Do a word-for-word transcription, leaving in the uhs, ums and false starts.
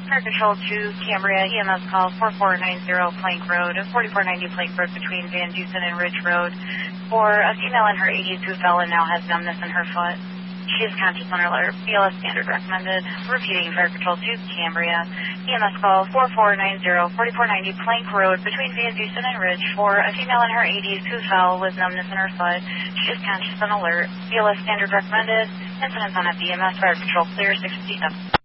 Fire Control to Cambria, E M S call four four nine zero Plank Road, forty-four ninety Plank Road between Van Dusen and Ridge Road for a female in her eighties who fell and now has numbness in her foot. She is conscious on alert. B L S standard recommended. Repeating, Fire Control to Cambria, E M S call four four nine zero forty-four ninety Plank Road between Van Dusen and Ridge for a female in her eighties who fell with numbness in her foot. She is conscious on alert. B L S standard recommended. Incidents on F E M S. Fire Control clear sixty-seven.